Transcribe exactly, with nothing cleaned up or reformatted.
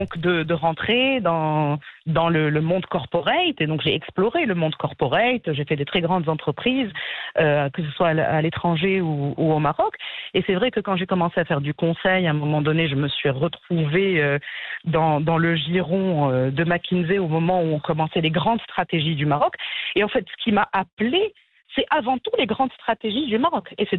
donc de, de rentrer dans, dans le, le monde corporate, et donc j'ai exploré le monde corporate, j'ai fait des très grandes entreprises, euh, que ce soit à l'étranger ou, ou au Maroc, et c'est vrai que quand j'ai commencé à faire du conseil, à un moment donné, je me suis retrouvée euh, dans, dans le giron euh, de McKinsey au moment où on commençait les grandes stratégies du Maroc, et en fait ce qui m'a appelée, c'est avant tout les grandes stratégies du Maroc, et c'est